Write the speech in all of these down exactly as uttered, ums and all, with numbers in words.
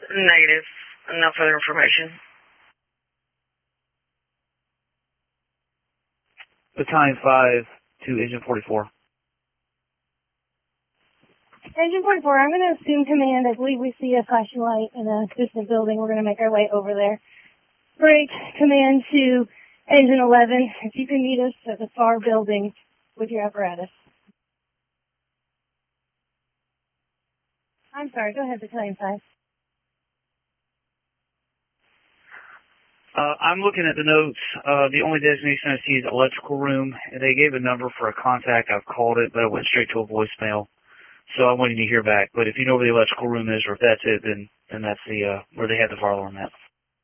Negative. No further information. Battalion five to Engine forty-four. Engine forty-four, I'm going to assume command. I believe we see a flashing light in a distant building. We're going to make our way over there. Break command to Engine eleven. If you can meet us at the far building with your apparatus. I'm sorry, go ahead, Battalion five. Uh, I'm looking at the notes. Uh, the only designation I see is electrical room. And they gave a number for a contact. I've called it, but it went straight to a voicemail. So I'm waiting to hear back. But if you know where the electrical room is, or if that's it, then then that's the uh, where they have the fire alarm at.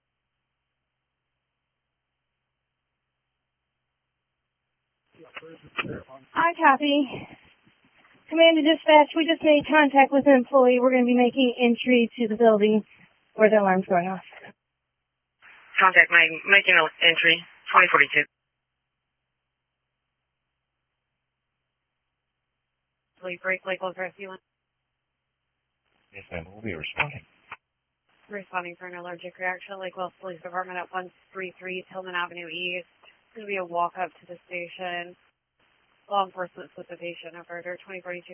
I copy. Command to dispatch, we just made contact with an employee. We're going to be making entry to the building where the alarm's going off. Contact my, making an entry, twenty forty-two. Break, Lake Local Rescue. Yes, ma'am. We'll be responding. Responding for an allergic reaction, Lake Wells Police Department at one thirty-three Tillman Avenue East. It's going to be a walk up to the station. Law enforcement with the patient. Operator twenty forty-two.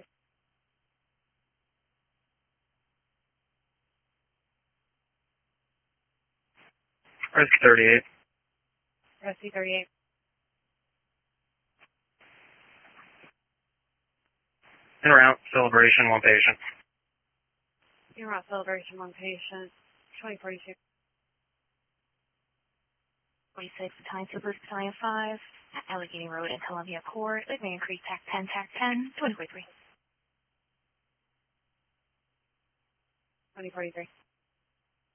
Rescue thirty-eight. Rescue thirty-eight. En route. Celebration. One patient. En route. Celebration. One patient. twenty forty-two. forty-six, Battalion Super, Battalion five, at Allegheny Road and Columbia Court, Advanced Creek, TAC ten, TAC ten, twenty forty-three. twenty forty-three.